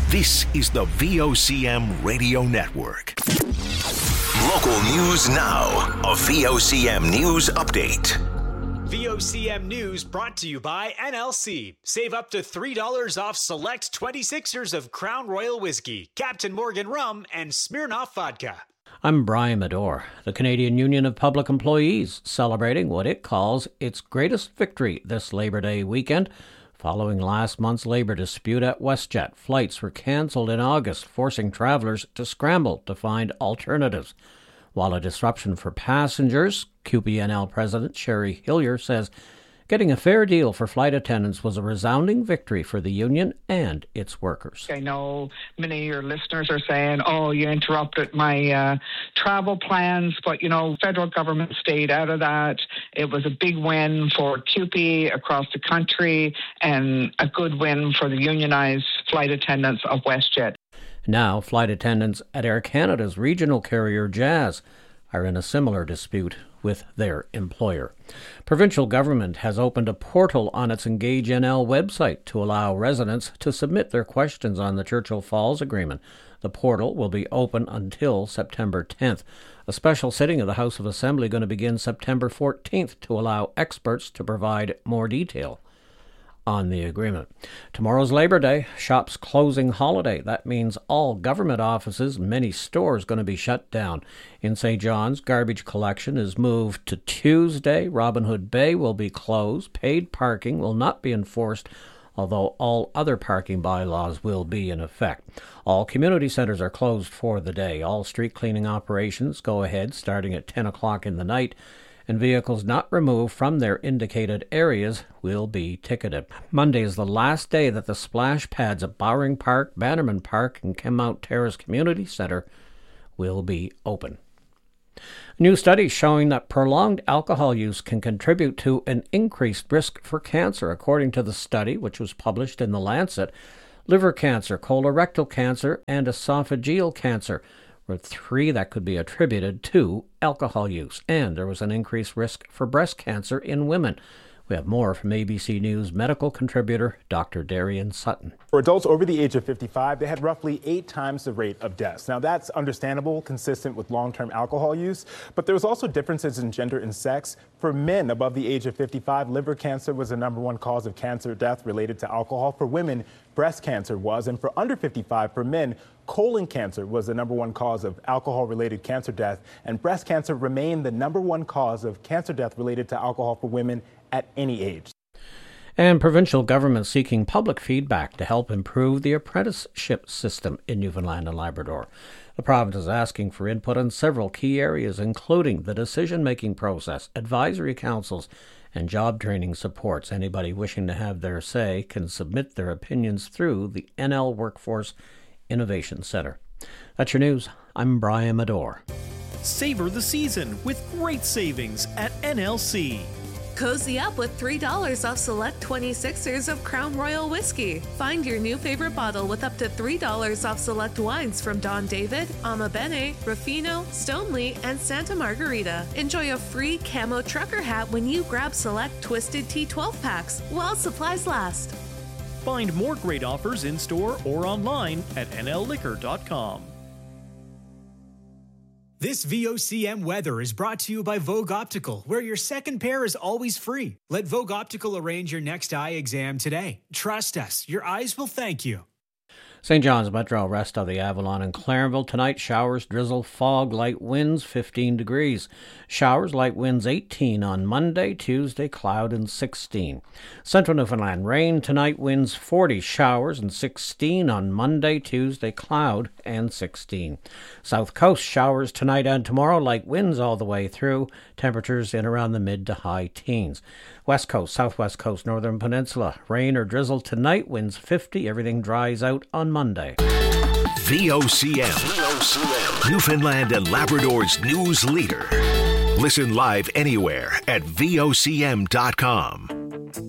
This is the VOCM Radio Network. Local news now. A VOCM News Update. VOCM News brought to you by NLC. Save up to $3 off select 26ers of Crown Royal Whiskey, Captain Morgan Rum, and Smirnoff Vodka. I'm Brian Medore. The Canadian Union of Public Employees celebrating what it calls its greatest victory this Labor Day weekend. Following last month's labor dispute at WestJet, flights were cancelled in August, forcing travelers to scramble to find alternatives. While a disruption for passengers, QPNL President Sherry Hillier says getting a fair deal for flight attendants was a resounding victory for the union and its workers. I know many of your listeners are saying, oh, you interrupted my travel plans, but, federal government stayed out of that. It was a big win for CUPE across the country and a good win for the unionized flight attendants of WestJet. Now, flight attendants at Air Canada's regional carrier Jazz are in a similar dispute with their employer. Provincial government has opened a portal on its Engage NL website to allow residents to submit their questions on the Churchill Falls Agreement. The portal will be open until September 10th. A special sitting of the House of Assembly going to begin September 14th to allow experts to provide more detail on the agreement. Tomorrow's Labor Day, shops closing holiday. That means all government offices, many stores going to be shut down. In St. John's, garbage collection is moved to Tuesday. Robin Hood Bay will be closed. Paid parking will not be enforced, although all other parking bylaws will be in effect. All community centres are closed for the day. All street cleaning operations go ahead starting at 10 o'clock in the night, and vehicles not removed from their indicated areas will be ticketed. Monday is the last day that the splash pads at Bowring Park, Bannerman Park, and Kenmount Terrace Community Centre will be open. A new study showing that prolonged alcohol use can contribute to an increased risk for cancer. According to the study, which was published in The Lancet, liver cancer, colorectal cancer, and esophageal cancer were three that could be attributed to alcohol use, and there was an increased risk for breast cancer in women. We have more from ABC News medical contributor Dr. Darian Sutton. For adults over the age of 55, they had roughly 8 times the rate of deaths. Now, that's understandable, consistent with long-term alcohol use, but there was also differences in gender and sex. For men above the age of 55, liver cancer was the number one cause of cancer death related to alcohol. For women, breast cancer was, and for under 55, for men, colon cancer was the number one cause of alcohol-related cancer death, and breast cancer remained the number one cause of cancer death related to alcohol for women at any age. And provincial government seeking public feedback to help improve the apprenticeship system in Newfoundland and Labrador. The province is asking for input on several key areas, including the decision-making process, advisory councils, and job training supports. Anybody wishing to have their say can submit their opinions through the NL Workforce Innovation Center. That's your news. I'm Brian Medore. Savor the season with great savings at NLC. Cozy up with $3 off select 26ers of Crown Royal Whiskey. Find your new favorite bottle with up to $3 off select wines from Don David, Ama Bene, Ruffino, Stoneleigh, and Santa Margarita. Enjoy a free camo trucker hat when you grab select Twisted Tea 12 packs while supplies last. Find more great offers in-store or online at nlliquor.com. This VOCM weather is brought to you by Vogue Optical, where your second pair is always free. Let Vogue Optical arrange your next eye exam today. Trust us, your eyes will thank you. St. John's Metro, rest of the Avalon and Clarenville. Tonight, showers, drizzle, fog, light winds, 15 degrees. Showers, light winds, 18 on Monday. Tuesday, cloud and 16. Central Newfoundland, rain tonight, winds 40, showers and 16 on Monday. Tuesday, cloud and 16. South Coast, showers tonight and tomorrow, light winds all the way through. Temperatures in around the mid to high teens. West Coast, Southwest Coast, Northern Peninsula, rain or drizzle tonight, winds 50. Everything dries out on Monday. VOCM, Newfoundland and Labrador's news leader. Listen live anywhere at VOCM.com.